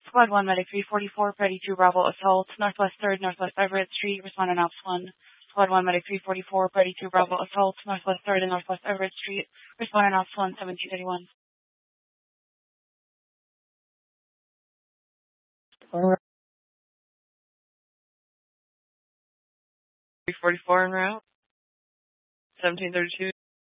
Squad 1, Medic 344, Ready 2 Bravo Assault, Northwest 3rd, Northwest Everett Street, respond on Ops 1. Squad 1, Medic 344, Ready 2 Bravo Assault, Northwest 3rd and Northwest Everett Street, respond on Ops 1, 1731. 344 en route, 1732.